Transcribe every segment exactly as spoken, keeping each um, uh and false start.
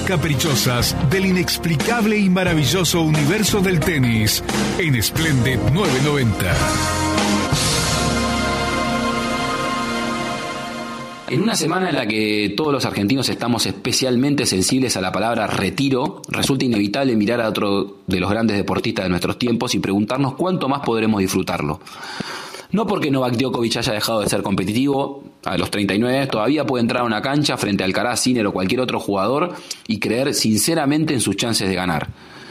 caprichosas del inexplicable y maravilloso universo del tenis en Splendid novecientos noventa. En una semana en la que todos los argentinos estamos especialmente sensibles a la palabra retiro, resulta inevitable mirar a otro de los grandes deportistas de nuestros tiempos y preguntarnos cuánto más podremos disfrutarlo. No porque Novak Djokovic haya dejado de ser competitivo, a los treinta y nueve años todavía puede entrar a una cancha frente a Alcaraz, Sinner o cualquier otro jugador y creer sinceramente en sus chances de ganar.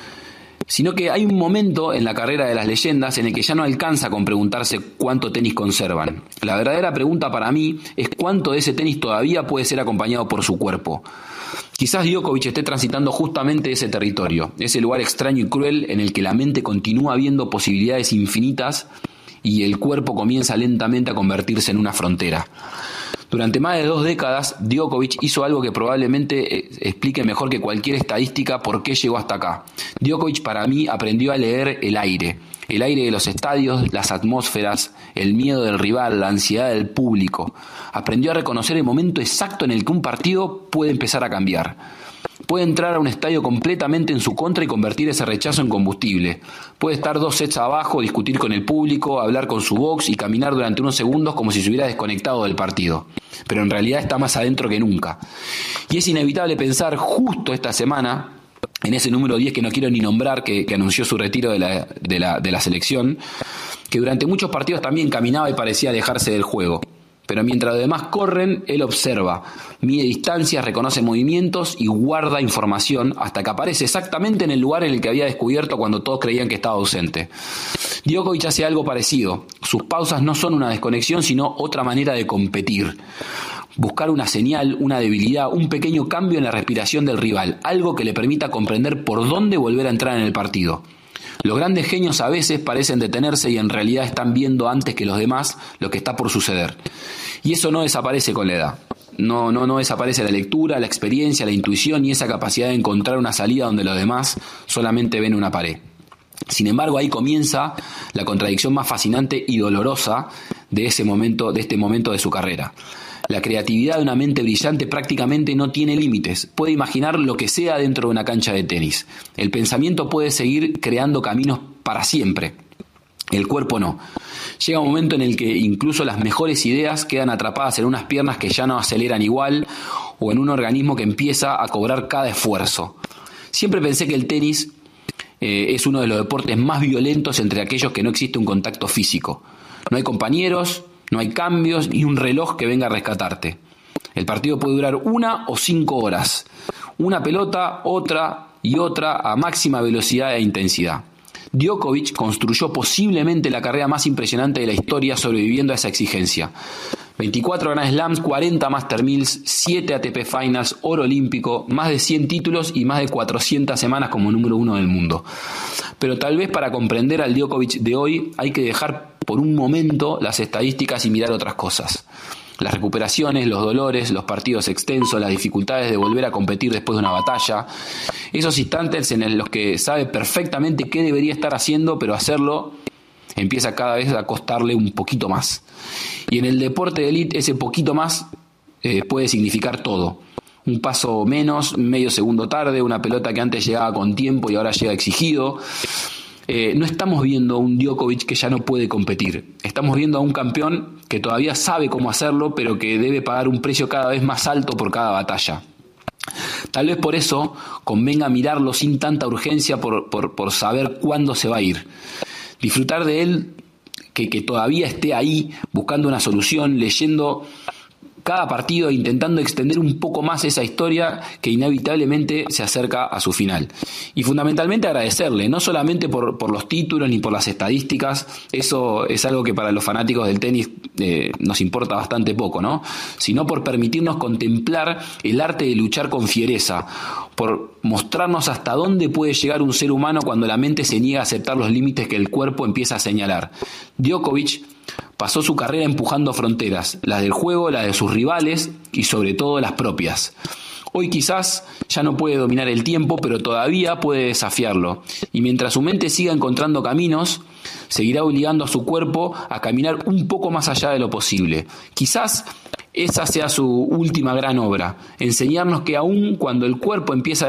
Sino que hay un momento en la carrera de las leyendas en el que ya no alcanza con preguntarse cuánto tenis conservan. La verdadera pregunta para mí es cuánto de ese tenis todavía puede ser acompañado por su cuerpo. Quizás Djokovic esté transitando justamente ese territorio, ese lugar extraño y cruel en el que la mente continúa viendo posibilidades infinitas y el cuerpo comienza lentamente a convertirse en una frontera. Durante más de dos décadas, Djokovic hizo algo que probablemente explique mejor que cualquier estadística por qué llegó hasta acá. Djokovic para mí aprendió a leer el aire, el aire de los estadios, las atmósferas, el miedo del rival, la ansiedad del público. Aprendió a reconocer el momento exacto en el que un partido puede empezar a cambiar. Puede entrar a un estadio completamente en su contra y convertir ese rechazo en combustible. Puede estar dos sets abajo, discutir con el público, hablar con su box y caminar durante unos segundos como si se hubiera desconectado del partido. Pero en realidad está más adentro que nunca. Y es inevitable pensar justo esta semana, en ese número diez que no quiero ni nombrar, que, que anunció su retiro de la, de la, de la selección, que durante muchos partidos también caminaba y parecía alejarse del juego. Pero mientras los demás corren, él observa, mide distancias, reconoce movimientos y guarda información hasta que aparece exactamente en el lugar en el que había descubierto cuando todos creían que estaba ausente. Djokovic hace algo parecido. Sus pausas no son una desconexión, sino otra manera de competir. Buscar una señal, una debilidad, un pequeño cambio en la respiración del rival, algo que le permita comprender por dónde volver a entrar en el partido. Los grandes genios a veces parecen detenerse y en realidad están viendo antes que los demás lo que está por suceder. Y eso no desaparece con la edad. No, no, no desaparece la lectura, la experiencia, la intuición y esa capacidad de encontrar una salida donde los demás solamente ven una pared. Sin embargo, ahí comienza la contradicción más fascinante y dolorosa de ese momento, de este momento de su carrera. La creatividad de una mente brillante prácticamente no tiene límites. Puede imaginar lo que sea dentro de una cancha de tenis. El pensamiento puede seguir creando caminos para siempre. El cuerpo no. Llega un momento en el que incluso las mejores ideas quedan atrapadas en unas piernas que ya no aceleran igual o en un organismo que empieza a cobrar cada esfuerzo. Siempre pensé que el tenis eh, es uno de los deportes más violentos entre aquellos que no existe un contacto físico. No hay compañeros, no hay cambios ni un reloj que venga a rescatarte. El partido puede durar una o cinco horas. Una pelota, otra y otra a máxima velocidad e intensidad. Djokovic construyó posiblemente la carrera más impresionante de la historia sobreviviendo a esa exigencia. veinticuatro Grand Slams, cuarenta Master Mills, siete A T P Finals, oro olímpico, más de cien títulos y más de cuatrocientas semanas como número uno del mundo. Pero tal vez para comprender al Djokovic de hoy hay que dejar por un momento las estadísticas y mirar otras cosas. Las recuperaciones, los dolores, los partidos extensos, las dificultades de volver a competir después de una batalla. Esos instantes en los que sabe perfectamente qué debería estar haciendo, pero hacerlo empieza cada vez a costarle un poquito más. Y en el deporte de élite ese poquito más eh, puede significar todo. Un paso menos, medio segundo tarde, una pelota que antes llegaba con tiempo y ahora llega exigido. Eh, no estamos viendo a un Djokovic que ya no puede competir. Estamos viendo a un campeón que todavía sabe cómo hacerlo, pero que debe pagar un precio cada vez más alto por cada batalla. Tal vez por eso convenga mirarlo sin tanta urgencia por, por, por saber cuándo se va a ir. Disfrutar de él, que, que todavía esté ahí buscando una solución, leyendo cada partido, intentando extender un poco más esa historia que inevitablemente se acerca a su final. Y fundamentalmente agradecerle, no solamente por, por los títulos ni por las estadísticas, eso es algo que para los fanáticos del tenis eh, nos importa bastante poco, ¿no? Sino por permitirnos contemplar el arte de luchar con fiereza, por mostrarnos hasta dónde puede llegar un ser humano cuando la mente se niega a aceptar los límites que el cuerpo empieza a señalar. Djokovic pasó su carrera empujando fronteras, las del juego, las de sus rivales y sobre todo las propias. Hoy quizás ya no puede dominar el tiempo, pero todavía puede desafiarlo. Y mientras su mente siga encontrando caminos, seguirá obligando a su cuerpo a caminar un poco más allá de lo posible. Quizás esa sea su última gran obra, enseñarnos que aun cuando el cuerpo empieza